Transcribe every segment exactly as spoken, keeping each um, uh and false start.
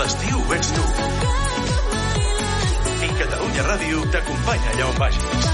l'estiu ho ets tu. I Catalunya Ràdio t'acompanya allà on vagis.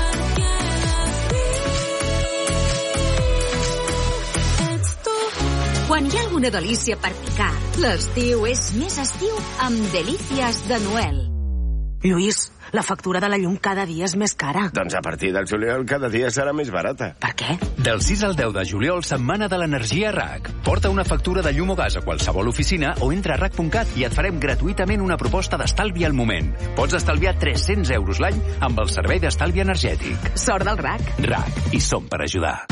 Quan hi ha alguna delícia per picar, l'estiu és més estiu amb Delícies de Noel. Lluís, la factura de la llum cada dia és més cara. Doncs a partir del juliol cada dia serà més barata. Per què? Del sis al deu de juliol, setmana de l'energia R A C. Porta una factura de llum o gas a qualsevol oficina o entra a R A C punt cat i et farem gratuïtament una proposta d'estalvi al moment. Pots estalviar tres-cents euros l'any amb el servei d'estalvi energètic. Sort del R A C. R A C. I som per ajudar.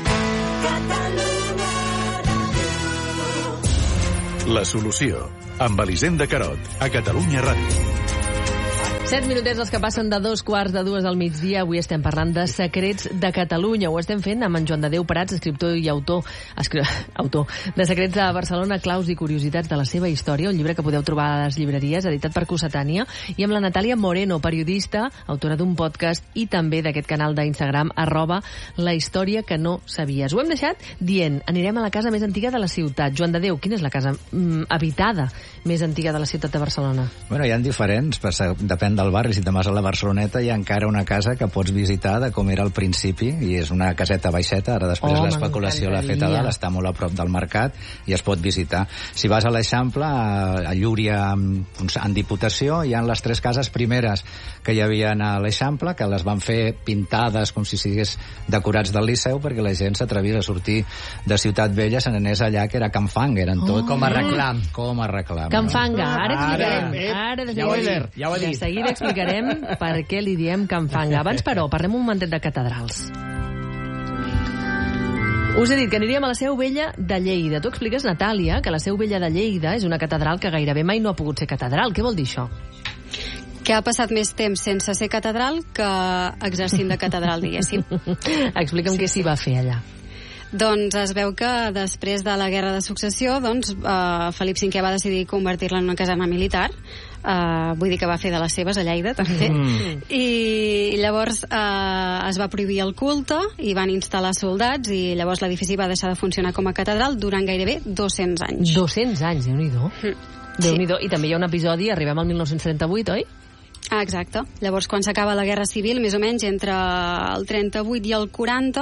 La solució, amb Elisenda Carot, a Catalunya Ràdio. Set minutets els que passen de dos quarts de dues al migdia. Avui estem parlant de secrets de Catalunya. Ho estem fent amb en Joan de Déu Prats, escriptor i autor, escri... autor de Secrets de Barcelona, claus i curiositats de la seva història, un llibre que podeu trobar a les llibreries, editat per Cossetània, i amb la Natàlia Moreno, periodista, autora d'un podcast i també d'aquest canal d'Instagram, arroba la història que no sabies. Ho hem deixat dient, anirem a la casa més antiga de la ciutat. Joan de Déu, quina és la casa mm, habitada més antiga de la ciutat de Barcelona? Bueno, hi ha diferents, depèn del barri. Si te'n vas a la Barceloneta hi ha encara una casa que pots visitar de com era al principi, i és una caseta baixeta, ara després oh, l'especulació l'ha fet a dalt, està molt a prop del mercat i es pot visitar. Si vas a l'Eixample, a Llúria, en Diputació, hi ha les tres cases primeres que hi havia a l'Eixample, que les van fer pintades com si sigués decorats del Liceu, perquè la gent s'atrevís a sortir de Ciutat Vella, se n'anés allà, que era Can Fanga, eren tot oh, com a reclam. Com a reclam. Can Fanga, ara explicarem. Ara, eh, ara ja ho he dit, ja ho he dit. De seguida explicarem per què li diem Can Fanga. Abans, però, parlem un momentet de catedrals. Us he dit que aniríem a la Seu Vella de Lleida. Tu expliques, Natàlia, que la Seu Vella de Lleida és una catedral que gairebé mai no ha pogut ser catedral. Què vol dir això? Que ha passat més temps sense ser catedral que exercint de catedral, diguéssim. Explica'm sí, què s'hi va fer allà. Doncs es veu que després de la Guerra de Successió, doncs, eh, Felip cinquè va decidir convertir-la en una caserna militar. Uh, vull dir que va fer de les seves a Lleida també, mm. i llavors uh, es va prohibir el culte i van instal·lar soldats i llavors l'edifici va deixar de funcionar com a catedral durant gairebé dos-cents anys. dos-cents anys, Déu-n'hi-do. Mm. Déu-n'hi-do. I també hi ha un episodi, arribem al mil nou-cents trenta-vuit, oi? Ah, exacte. Llavors, quan s'acaba la Guerra Civil, més o menys entre el trenta-vuit i el quaranta,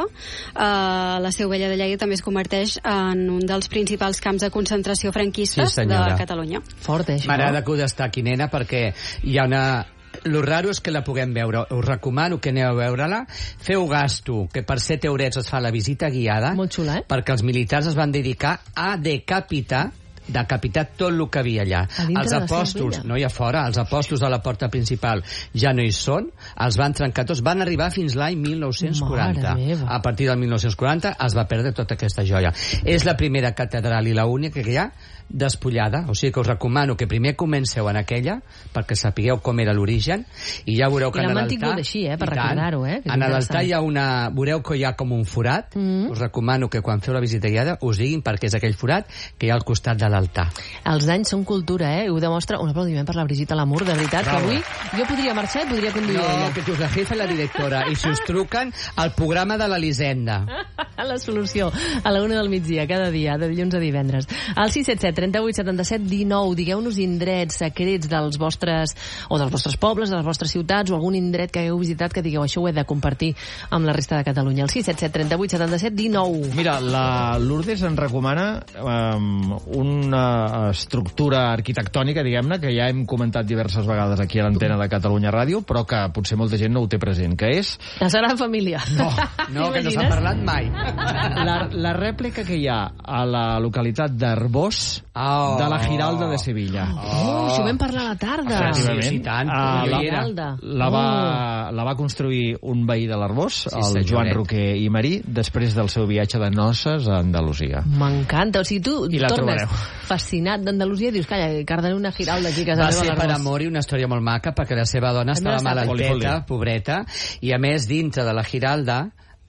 eh, la Seu Vella de Lleida també es converteix en un dels principals camps de concentració franquistes sí, de Catalunya. Fort, eh, això? M'agrada que ho destaqui, nena, perquè hi ha una... Lo raro és que la puguem veure. Us recomano que aneu a veure-la. Feu gasto, que per set eurets es fa la visita guiada. Molt xula, eh? Perquè els militars es van dedicar a decapitar decapitar tot el que havia allà. Els apòstols, no hi ha fora, els apòstols de la porta principal ja no hi són, els van trencar tots, van arribar fins l'any mil nou-cents quaranta. A partir del mil nou-cents quaranta es va perdre tota aquesta joia. És la primera catedral i la única que hi ha despullada, o sigui que us recomano que primer comenceu en aquella, perquè sapigueu com era l'origen, i ja veureu que I en l'altar... I l'han mantingut així, eh, per recordar-ho, eh? En l'altar hi ha una... Veureu que hi ha com un forat, mm. us recomano que quan feu la visita guiada us diguin perquè és aquell forat que hi ha al costat de l'altar. Els anys són cultura, eh? Ho demostra... Un aplaudiment per la Brigitte Lamour, de veritat, Bravo. Que avui jo podria marxar i podria conduir no, ella. No, que us la jefa la directora, i si us truquen, al programa de l'Elisenda. La solució, a la una del migdia, cada dia, de dilluns a divendres. Al sis set set, trenta-vuit, setanta-set, dinou, digueu-nos indrets, secrets dels vostres, o dels vostres pobles, de les vostres ciutats, o algun indret que hagueu visitat que digueu, això ho he de compartir amb la resta de Catalunya. El sis set set, trenta-vuit, setanta-set, dinou. Mira, la Lourdes ens recomana um, una estructura arquitectònica, diguem-ne, que ja hem comentat diverses vegades aquí a l'antena de Catalunya Ràdio, però que potser molta gent no ho té present, que és... La Sagrada Família. No, no que no s'ha parlat mai. La, la rèplica que hi ha a la localitat d'Arbós oh. de la Giralda de Sevilla. Oh, oh això ho vam parlar a la tarda. Efectivament. Sí, sí, tant. Uh, la, Giralda. La va, oh. la va construir un veí de l'Arbós, sí, el senyoret. Joan Roquer i Marí, després del seu viatge de noces a Andalusia. M'encanta. O sigui, tu I tornes trobareu. fascinat d'Andalusia i dius, calla, Cardaré una Giralda aquí a casa va meva. Va ser per amor i una història molt maca, perquè la seva dona estava malalteta, pobreta, i a més, dintre de la Giralda,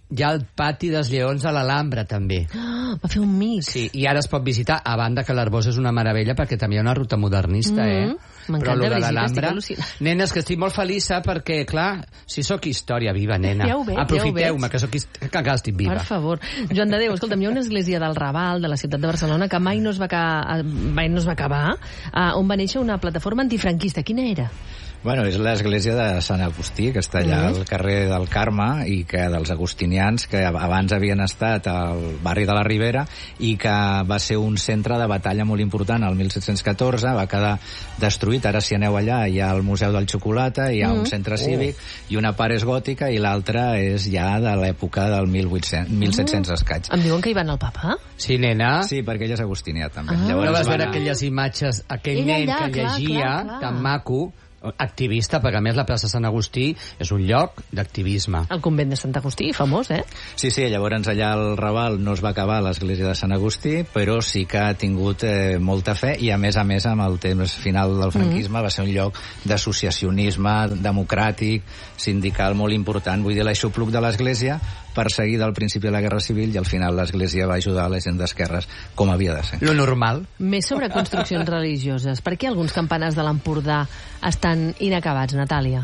hi ha el Pati dels Lleons a l'Alhambra, també. Ah, va fer un mix. Sí, i ara es pot visitar, a banda que l'Arbós és una meravella, perquè també hi ha una ruta modernista, Mm-hmm. eh? M'encanta, Però lo de Brigitte, l'Alhambra... estic al·lucinant. Nena, és que estic molt feliça perquè, clar, si sóc història viva, nena. Ja ho veig, ja ho Aprofiteu-me, veig. que sóc hist... que encara estic viva. Per favor. Joan de Déu, escolta'm, hi ha una església del Raval, de la ciutat de Barcelona, que mai no es va, ca... mai no es va acabar, uh, on va néixer una plataforma antifranquista. Quina era? Bueno, és l'església de Sant Agustí, que està allà Mm. al carrer del Carme, i que dels agustinians, que abans havien estat al barri de la Ribera, i que va ser un centre de batalla molt important el mil set-cents catorze, va quedar destruït. Ara, si aneu allà, hi ha el Museu del Xocolata, hi ha Mm. un centre cívic, i una part és gòtica i l'altra és ja de l'època del mil vuit-cents, mil set-cents escaig. Em diuen que hi va anar el papa? Sí, nena. Sí, perquè ell és agustinià, també. Ah. No vas va veure anar- aquelles imatges, aquell Ella nen allà, que clar, llegia, clar, clar. tan maco, activista, perquè a més la plaça Sant Agustí és un lloc d'activisme. El convent de Sant Agustí, famós, eh? Sí, sí, llavors allà al Raval no es va acabar l'església de Sant Agustí, però sí que ha tingut eh, molta fe, i a més a més amb el temps final del franquisme mm. va ser un lloc d'associacionisme democràtic, sindical molt important. Vull dir, l'aixopluc de l'església perseguida al principi de la Guerra Civil, i al final l'església va ajudar a la gent d'esquerres com havia de ser. Lo normal. Més sobre construccions religioses. Per què alguns campanars de l'Empordà estan inacabats, Natàlia?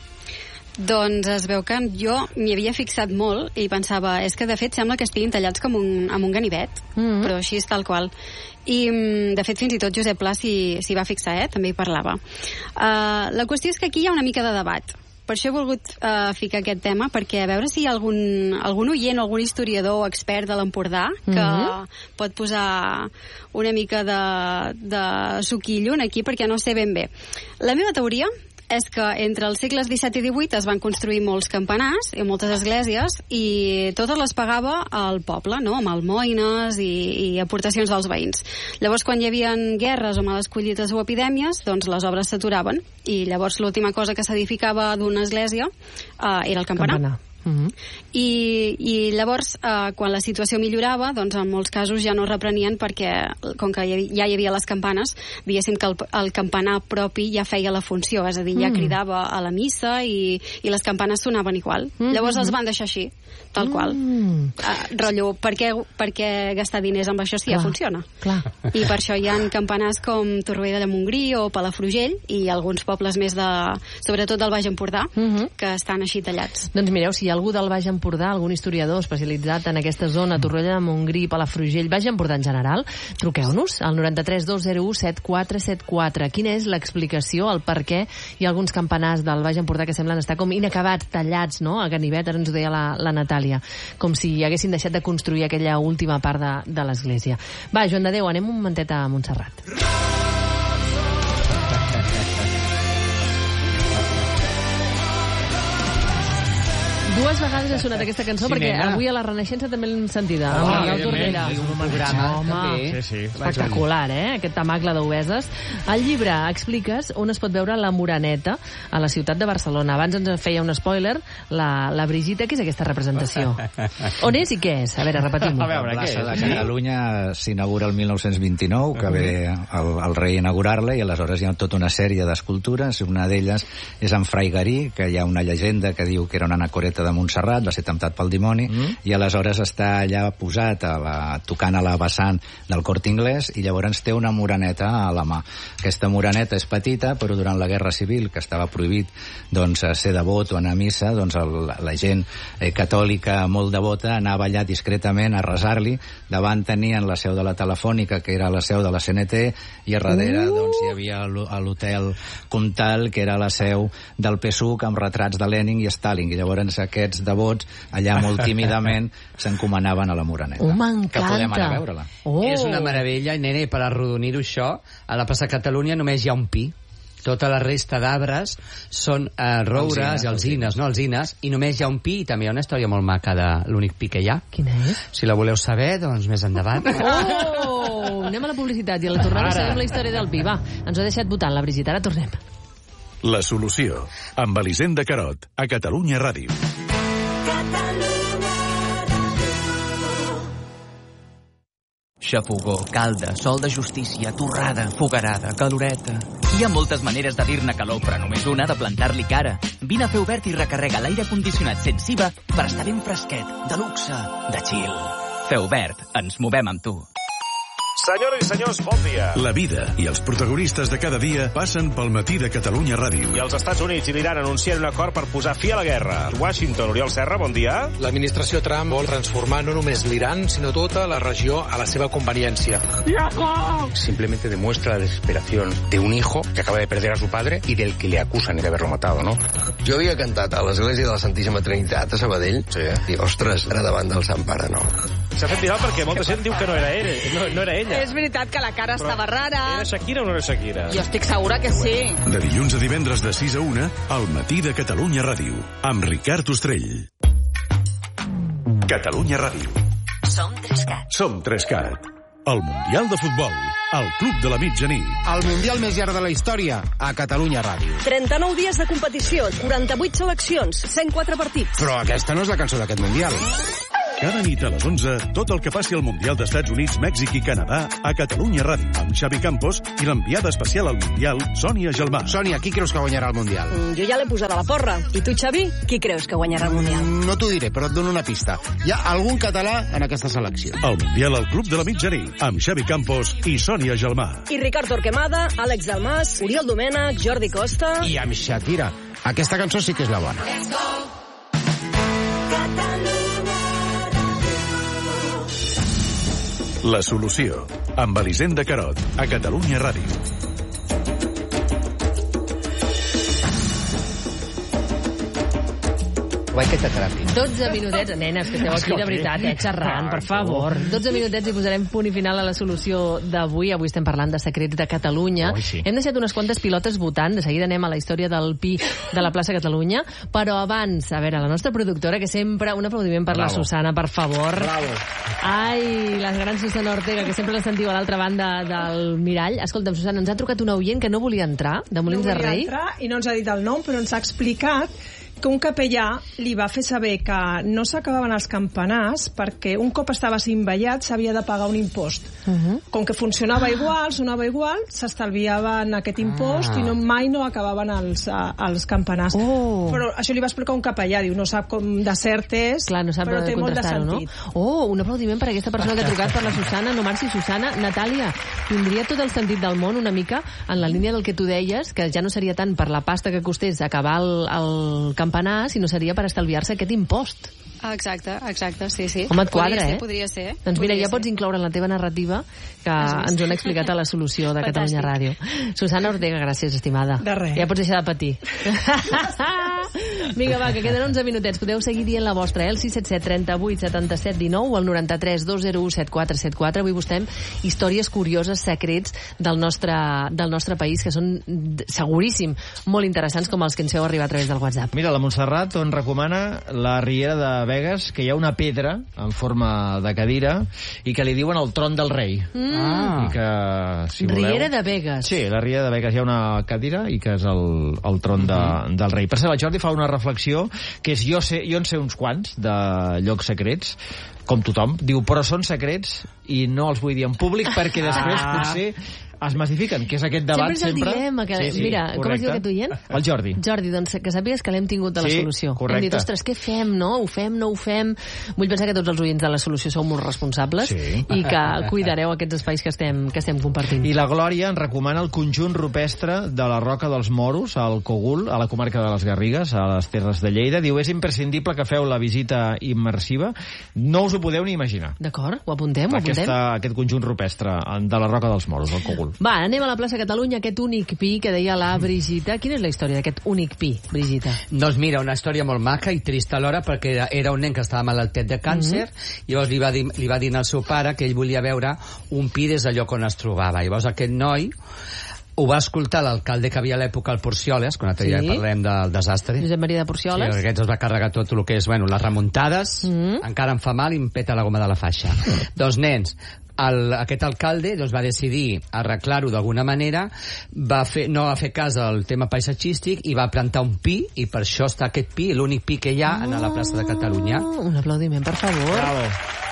Doncs es veu que jo m'hi havia fixat molt i pensava, és que de fet sembla que estiguin tallats com un, amb un ganivet, mm-hmm. però així és tal qual. I de fet fins i tot Josep Pla s'hi, s'hi va fixar, eh? També hi parlava. Uh, la qüestió és que aquí hi ha una mica de debat. Per això he volgut uh, ficar aquest tema, perquè a veure si hi ha algun, algun oient o algun historiador o expert de l'Empordà que mm-hmm. pot posar una mica de, de suquillo aquí, perquè no sé ben bé. La meva teoria és que entre els segles disset i divuit es van construir molts campanars i moltes esglésies, i totes les pagava el poble, no? Amb almoines i, i aportacions dels veïns. Llavors, quan hi havia guerres o males collites o epidèmies, doncs les obres s'aturaven, i llavors l'última cosa que s'edificava d'una església eh, era el campanar. Campanar. Uh-huh. I, i llavors eh, quan la situació millorava, doncs en molts casos ja no reprenien, perquè com que ja hi havia les campanes, diguéssim que el, el campanar propi ja feia la funció, és a dir, ja mm. cridava a la missa i, i les campanes sonaven igual. Mm-hmm. Llavors els van deixar així, tal qual. Mm. Uh, rotllo, per què, per què gastar diners amb això si clar, ja funciona? Clar. I per això hi ha campanars com Torroella de Montgrí o Palafrugell, i alguns pobles més de, sobretot del Baix Empordà, mm-hmm. que estan així tallats. Doncs mireu, si hi ha algú del Baix Empordà, algun historiador especialitzat en aquesta zona, Torroella de Montgrí, Palafrugell, Baix Empordà en general, truqueu-nos al noranta-tres dos zero u set quatre set quatre. Quina és l'explicació, el per què hi ha alguns campanars del Baix Empordà que semblen estar com inacabats, tallats, no?, a ganivet, ara ens ho deia la, la Natàlia, com si haguessin deixat de construir aquella última part de, de l'església. Va, Joan de Déu, anem un momentet a Montserrat. Dues vegades ha sonat aquesta cançó, sí, perquè nena. Avui a la Renaixença també l'hem sentida, amb oh, la Tordera. És un programa, home, sí, sí. espectacular, eh? Aquest tamacle d'obeses. Al llibre expliques on es pot veure la Moreneta a la ciutat de Barcelona. Abans ens feia un spoiler, la, la Brigitte, que és aquesta representació. On és i què és? A veure, repetim-ho. A veure, la plaça de Catalunya s'inaugura el mil nou-cents vint-i-nou, que ve el, el rei a inaugurar-la, i aleshores hi ha tota una sèrie d'escultures. Una d'elles és en Frai Garí, que hi ha una llegenda que diu que era una anacoreta de Montserrat, va ser temptat pel dimoni, mm. i aleshores està allà posat a la, tocant a la vessant del Corte Inglés, i llavors té una moreneta a la mà. Aquesta moreneta és petita, però durant la Guerra Civil, que estava prohibit doncs, ser devot o anar a missa, doncs el, la gent eh, catòlica molt devota anava allà discretament a resar-li. Davant tenien la seu de la Telefònica, que era la seu de la C N T, i a darrere uh. doncs, hi havia l'hotel Comtal, que era la seu del P S U C, amb retrats de Lenin i Stalin, i llavors aquests devots allà molt tímidament s'encomanaven a la Moreneta. Oh, m'encanta! Que podem anar a veure-la. Oh. És una meravella, i nene, per arrodonir-ho això, a la plaça Catalunya només hi ha un pi. Tota la resta d'arbres són eh, roures i alzines, no? Alzines, i només hi ha un pi, i també hi ha una història molt maca de l'únic pi que hi ha. Quina és? Si la voleu saber, doncs més endavant. Oh! Anem a la publicitat i a la tornada sabem la història del pi. Va, ens ho ha deixat votant la Brigitte, ara tornem. La solució, amb Elisenda Carot, a Catalunya Ràdio. Xafogó, calda, sol de justícia, torrada, fogarada, caloreta. Hi ha moltes maneres de dir-ne calor, però només una de plantar-li cara. Vine a fer obert i recarrega l'aire condicionat Sensiva per estar ben fresquet, de luxe, de chill. Fer obert, ens movem amb tu. Senyores i senyors, bon dia. La vida i els protagonistes de cada dia passen pel matí de Catalunya Ràdio. I els Estats Units i l'Iran anuncien un acord per posar fi a la guerra. Washington, Oriol Serra, bon dia. L'administració Trump vol transformar no només l'Iran, sinó tota la regió a la seva conveniencia. Simplemente demuestra la desesperación de un hijo que acaba de perder a su padre y del que le acusan de haberlo matado, ¿no? Jo havia cantat a l'església de la Santíssima Trinitat a Sabadell. Sí. I, ostres, ara davant del Sant Pare, no. S'ha fet viral perquè molta gent diu que no era ell, no, no era ella. És veritat que la cara Però estava rara. Era Shakira o no era Shakira? Jo estic segura que sí. De dilluns a divendres de sis a una, al matí de Catalunya Ràdio, amb Ricard Ostrell. Catalunya Ràdio. Som Trescat. Som Trescat. El Mundial de Futbol, al Club de la Mitjanit. El Mundial més llarg de la història, a Catalunya Ràdio. trenta-nou dies de competició, quaranta-vuit seleccions, cent quatre partits. Però aquesta no és la cançó d'aquest Mundial. Cada nit a les onze, tot el que passi al Mundial d'Estats Units, Mèxic i Canadà a Catalunya Ràdio, amb Xavi Campos i l'enviada especial al Mundial, Sònia Gelmà. Sònia, qui creus que guanyarà el Mundial? Mm, jo ja l'he posat a la porra. I tu, Xavi, qui creus que guanyarà el Mundial? Mm, no t'ho diré, però et dono una pista. Hi ha algun català en aquesta selecció. El Mundial al Club de la Mitjanit, amb Xavi Campos i Sònia Gelmà. I Ricard Torquemada, Àlex Dalmas, Oriol Domènech, Jordi Costa... I amb Shakira. Aquesta cançó sí que és la bona. Let's go! La solució, amb Elisenda Carot, a Catalunya Ràdio. Guai que t'atrapi. dotze minutets, nenes, que esteu aquí de veritat, eh, xerrant, per favor. dotze minutets i posarem punt i final a la solució d'avui. Avui estem parlant de secrets de Catalunya. Oh, sí. Hem deixat unes quantes pilotes votant, de seguida anem a la història del Pi de la plaça Catalunya, però abans, a veure, la nostra productora, que sempre... Un aplaudiment per Bravo. La Susana, per favor. Bravo. Ai, la gran Susana Ortega, que sempre la sentiu a l'altra banda del mirall. Escolta'm, Susana, ens ha trucat un oient que no volia entrar, de Molins no de Rei. Entrar i no ens ha dit el nom, però ens ha explicat que un capellà li va fer saber que no s'acabaven els campanars perquè un cop estava invallat s'havia de pagar un impost. Uh-huh. Com que funcionava igual, sonava igual, s'estalviaven aquest impost ah. i no, mai no acabaven els, els campanars. Oh. Però això li va explicar un capellà, diu, no sap com de cert és, clar, no sap però té molt de sentit. No? Oh, un aplaudiment per aquesta persona que ha trucat, per la Susana. No marxi, Susana. Natàlia, tindria tot el sentit del món una mica en la línia del que tu deies, que ja no seria tant per la pasta que costés acabar el, el campanar, sinó seria per estalviar-se aquest impost. Exacte, exacte, sí, sí. Home, et quadra, podria eh? Ser, podria ser. Doncs mira, podria ja ser. pots incloure en la teva narrativa que ens ho han explicat a la solució de Catalunya Ràdio. Susana Ortega, gràcies, estimada. De res. Ja pots deixar de patir. Vinga, va, que queden onze minutets. Podeu seguir dient la vostra, eh? El sis set set, trenta-vuit, setanta-set, dinou o el noranta-tres, dos zero u, set quatre set quatre. Avui busquem històries curioses, secrets del nostre, del nostre país, que són seguríssim molt interessants, com els que ens feu arribar a través del WhatsApp. Mira, la Montserrat on recomana la Riera de Begues, que hi ha una pedra en forma de cadira i que li diuen el tron del rei. Mm. Ah. I que, si voleu... Riera de Begues. Sí, la Riera de Begues hi ha una cadira i que és el, el tron de, mm-hmm. del rei. Per cert, el Jordi fa una reflexió que és jo, sé, jo en sé uns quants de llocs secrets, com tothom. Diu, però són secrets i no els vull dir en públic perquè després ah. potser es massifiquen, que és aquest debat sempre. Sempre és el dilema. Que... Sí, sí, mira, correcte. Com es diu aquest oient? El Jordi. Jordi, doncs que sàpigues que l'hem tingut de la sí, solució. Correcte. Hem dit, ostres, què fem, no? Ho fem, no ho fem? Vull pensar que tots els oients de la solució sou molt responsables sí. i que cuidareu aquests espais que estem, que estem compartint. I la Glòria en recomana el conjunt rupestre de la Roca dels Moros, al Cogul, a la comarca de les Garrigues, a les Terres de Lleida. Diu, és imprescindible que feu la visita immersiva. No us ho podeu ni imaginar. D'acord, ho apuntem, ho apuntem. Aquesta, aquest conjunt rupestre de la Roca dels Moros, al Cogul. Va, anem a la plaça Catalunya, aquest únic pi que deia la Brigita. Quina és la història d'aquest únic pi, Brigita? Doncs mira, una història molt maca i trista alhora, perquè era, era un nen que estava malaltet de càncer, mm-hmm. i llavors li va, dir, li va dir al seu pare que ell volia veure un pi des del lloc on es trobava. Llavors aquest noi ho va escoltar l'alcalde que havia a l'època al Porcioles, quan l'altre sí. dia parlem del desastre. Josep Maria de Porcioles. Sí, aquest es va carregar tot el que és, bueno, les remuntades, mm-hmm. encara em fa mal i em peta la goma de la faixa. Doncs nens, el, aquest alcalde doncs, va decidir arreglar-ho d'alguna manera, va fer, no va fer cas al tema paisatgístic i va plantar un pi, i per això està aquest pi, l'únic pi que hi ha oh, a la plaça de Catalunya. Un aplaudiment, per favor. Bravo.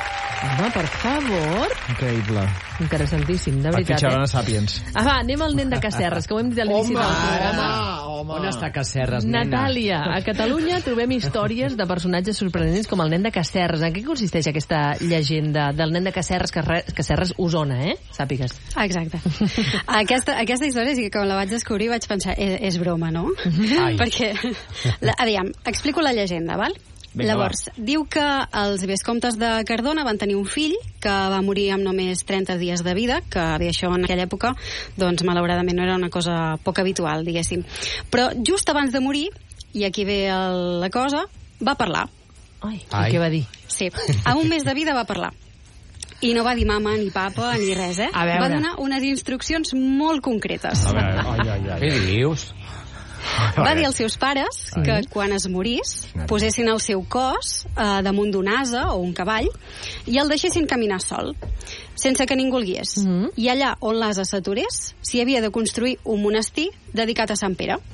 Home, per favor. Increïble. Interessantíssim, de veritat. Et fitxaran a Sàpiens. Ah, va, anem al nen de Casserres, que ho hem dit a l'inici del programa. Home, on està Casserres, nena? Natàlia, a Catalunya trobem històries de personatges sorprenents com el nen de Casserres. En què consisteix aquesta llegenda del nen de Casserres, Casserres Osona, eh? Sàpigues. Exacte. Aquesta, aquesta història, sí que quan la vaig descobrir vaig pensar, és, és broma, no? Ai. Perquè, la, aviam, explico la llegenda, val? Vinga, llavors, va. Diu que els vescomtes de Cardona van tenir un fill que va morir amb només trenta dies de vida, que bé, això en aquella època, doncs malauradament no era una cosa poc habitual, diguéssim. Però just abans de morir, i aquí ve el, la cosa, va parlar. Ai, Ai. I què va dir? Sí, a un mes de vida va parlar. I no va dir mama, ni papa, ni res, eh? A veure. Va donar unes instruccions molt concretes. A veure, ai, ai, ai. Què dius? Va dir als seus pares que quan es morís posessin el seu cos eh, damunt d'un ase o un cavall i el deixessin caminar sol, sense que ningú el guiés. Mm -hmm. I allà on l'ase s'aturés s'hi havia de construir un monestir dedicat a Sant Pere.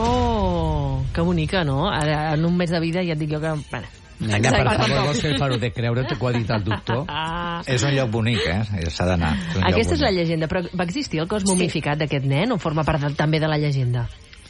Oh, que bonica, no? Ara, en un mes de vida ja et dic jo que... Bueno, Nena, per favor, vols fer el faró de creure que ho ha dit el doctor? Ah. És un lloc bonic, eh? S'ha d'anar. Aquesta és la llegenda, però va existir el cos momificat d'aquest nen o forma part de, també de la llegenda?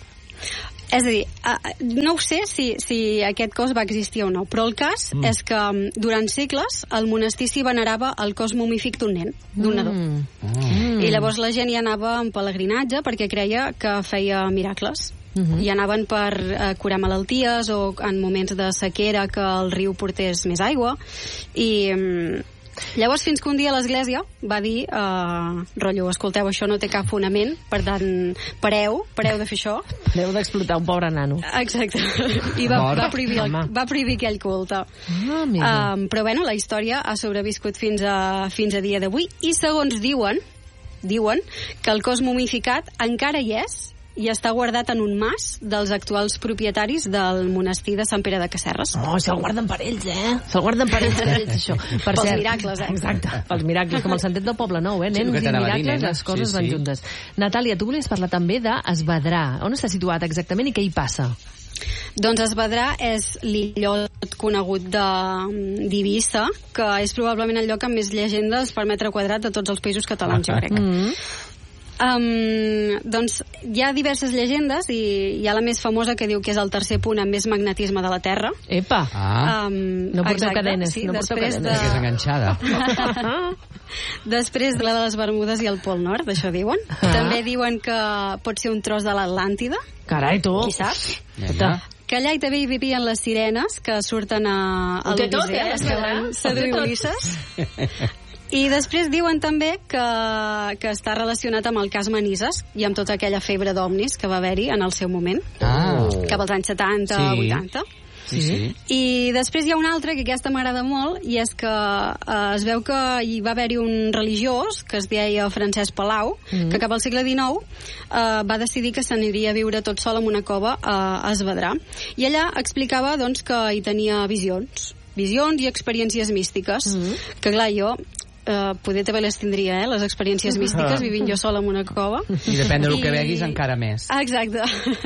És a dir, no ho sé si, si aquest cos va existir o no, però el cas mm. és que durant segles el monestir s'hi venerava el cos momífic d'un nen, d'un nadó. Mm. Mm. I llavors la gent hi anava en pelegrinatge perquè creia que feia miracles. Mm-hmm. I anaven per eh, curar malalties o en moments de sequera que el riu portés més aigua. I... Mm, llavors, fins que un dia l'església va dir uh, rotllo, escolteu, això no té cap fonament, per tant, pareu, pareu de fer això. Pareu d'explotar un pobre nano. Exacte. I va, va, prohibir, el, va prohibir aquell culte. Ah, um, però bueno, la història ha sobreviscut fins a, fins a dia d'avui i segons diuen, diuen que el cos momificat encara hi és i està guardat en un mas dels actuals propietaris del monestir de Sant Pere de Casserres. Oh, se'l guarden per ells, eh? Se'l guarden per ells, per ells això. Per pels cert, miracles, eh? Exacte, pels miracles, com el sentit del Poble Nou, eh? Sí, Nens i miracles, dir, les coses sí, van sí. juntes. Natàlia, tu volies parlar també d'Esvedrà. On està situat exactament i què hi passa? Doncs Esvedrà és l'illot conegut d'Eivissa, que és probablement el lloc amb més llegendes per metre quadrat de tots els països catalans, jo crec. Mm-hmm. Um, doncs hi ha diverses llegendes i hi ha la més famosa que diu que és el tercer punt amb més magnetisme de la Terra. Epa! Ah. Um, No porteu exacte, cadenes, sí, no porteu després cadenes. de... Que és enganxada. Després de la de les Bermudes i el Pol Nord, això diuen. Ah. També diuen que pot ser un tros de l'Atlàntida. Carai, tu! Qui sap? Nena. Que allà hi també hi vivien les sirenes que surten a, a Ho té tot, l'Odissea, eh, les que van Esvedrà? seduir Ho té tot. Ulisses. I després diuen també que, que està relacionat amb el cas Manises i amb tota aquella febre d'ovnis que va haver-hi en el seu moment, Ah. cap als anys setanta, Sí. vuitanta. Sí, sí. I després hi ha una altra que aquesta m'agrada molt i és que eh, es veu que hi va haver-hi un religiós que es deia Francesc Palau, Mm. que cap al segle dinou eh, va decidir que s'aniria a viure tot sol en una cova a, a Esvedrà. I allà explicava doncs, que hi tenia visions visions i experiències místiques, Mm. que clar, jo Uh, poder també les tindria, eh, les experiències místiques, vivint jo sola en una cova. I depèn del que beguis encara més. Ah, exacte.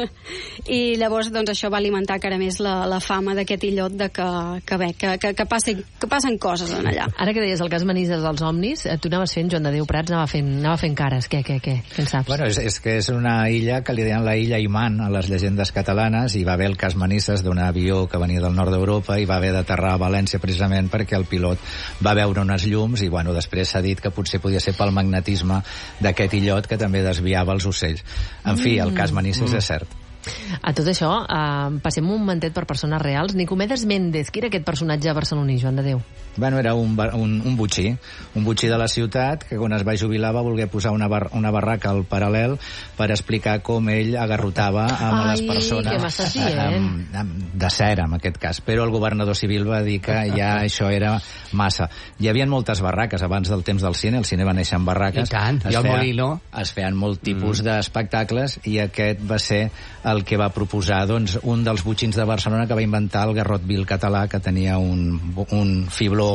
I llavors doncs, això va alimentar encara més la, la fama d'aquest illot de que, que, bé, que, que, que, passen, que passen coses en allà. Ara que deies el cas Manises dels omnis, tu anaves fent, Joan de Déu Prats, anava fent, anava fent cares. Què, què, què? Què en saps? Bueno, és, és que és una illa que li deien la illa Imant a les llegendes catalanes, i va haver el cas Manises d'un avió que venia del nord d'Europa i va haver d'aterrar a València precisament perquè el pilot va veure unes llums i, bueno, després s'ha dit que potser podia ser pel magnetisme d'aquest illot que també desviava els ocells. En fi, el cas Manises mm. és cert. A tot això, eh, passem un momentet per persones reals. Nicomedes Méndez, qui era aquest personatge barceloní, Joan de Déu? Bueno, era un, un, un butxí, un butxí de la ciutat que quan es va jubilar va voler posar una, bar, una barraca al paral·lel per explicar com ell agarrotava amb Ai, les persones què m'estàs dient? amb, amb, de cera, en aquest cas. Però el governador civil va dir que ja això era massa. Hi havia moltes barraques abans del temps del cine, el cine va néixer en barraques. I tant, i el Molino. Es feien molt tipus mm. d'espectacles i aquest va ser el que va proposar doncs, un dels butxins de Barcelona que va inventar el garrot vil català, que tenia un, un fibló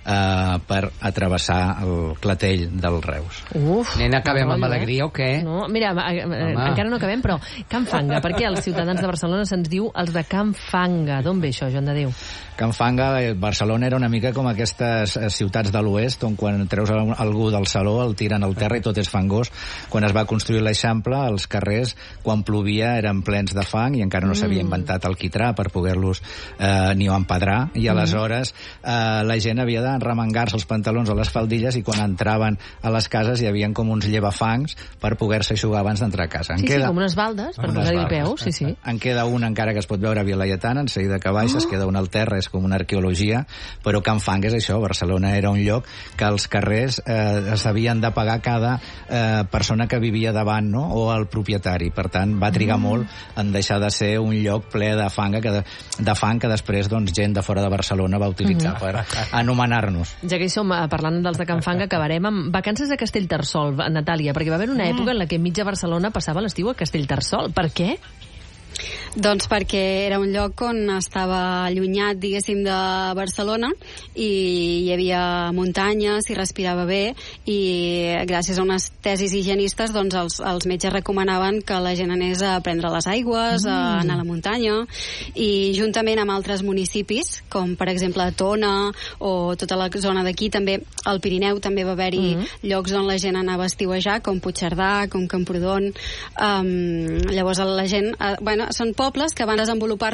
eh, per atravessar el clatell del Reus. Uf, Nena, acabem amb eh? alegria o què? No, mira, encara no acabem, però Can Fanga, perquè els ciutadans de Barcelona se'ns diu els de Can Fanga. D'on ve això, Joan de Déu? Can Fanga, Barcelona era una mica com aquestes ciutats de l'oest on quan treus algú del saló el tiren al terra i tot és fangós. Quan es va construir l'Eixample, els carrers, quan plovia, eren plens de fang i encara no s'havia inventat el quitrà per poder-los eh, ni empedrar, i aleshores eh, la gent havia de remengar-se els pantalons a les faldilles i quan entraven a les cases hi havia com uns llevafangs per poder-se eixugar abans d'entrar a casa. En sí, queda... sí, com unes baldes per posar-hi el peu, sí, sí. En queda un encara que es pot veure a Via Laietana, en seguida que baixes, oh. queda un al terra, és com una arqueologia, però Can Fang és això, Barcelona era un lloc que els carrers eh, s'havien de pagar cada eh, persona que vivia davant, no?, o el propietari. Per tant, va trigar mm. molt en deixar de ser un lloc ple de fanga, que de, de fang que després doncs, gent de fora de Barcelona va utilitzar mm. per anomenar-nos. Ja que hi som parlant dels de Can Fang, acabarem amb vacances a Castellterçol, Natàlia, perquè va haver una època en la que mitja Barcelona passava l'estiu a Castellterçol. Per què? Doncs perquè era un lloc on estava allunyat, diguéssim, de Barcelona i hi havia muntanya, s'hi respirava bé i gràcies a unes tesis higienistes doncs els, els metges recomanaven que la gent anés a prendre les aigües, mm. a anar a la muntanya, i juntament amb altres municipis, com per exemple Tona o tota la zona d'aquí, també al Pirineu també va haver-hi mm. llocs on la gent anava a estiuejar, com Puigcerdà, com Camprodon. Um, llavors la gent... Uh, bueno, són pobles que van desenvolupar-se